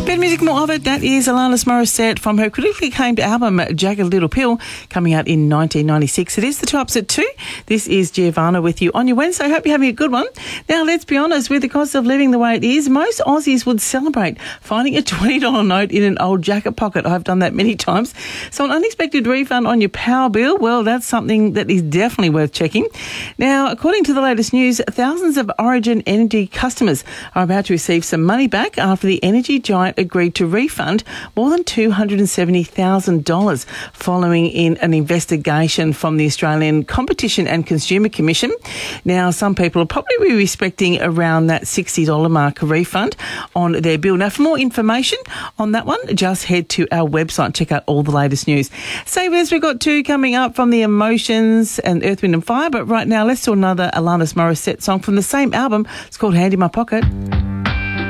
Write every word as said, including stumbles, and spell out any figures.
Better music, more of it. That is Alanis Morissette from her critically acclaimed album Jagged Little Pill, coming out in nineteen ninety-six. It is the two ups at two. This is Giovanna with you on your Wednesday. Hope you're having a good one. Now, let's be honest, with the cost of living the way it is, most Aussies would celebrate finding a twenty dollars note in an old jacket pocket. I've done that many times. So an unexpected refund on your power bill, well, that's something that is definitely worth checking. Now, according to the latest news, thousands of Origin Energy customers are about to receive some money back after the energy giant agreed to refund more than two hundred seventy thousand dollars following in an investigation from the Australian Competition and Consumer Commission. Now, some people will probably be expecting around that sixty dollars mark refund on their bill. Now, for more information on that one, just head to our website, check out all the latest news. Stay with us, we've got two coming up from the Emotions and Earth, Wind and Fire, but right now let's do another Alanis Morissette song from the same album. It's called Hand in My Pocket.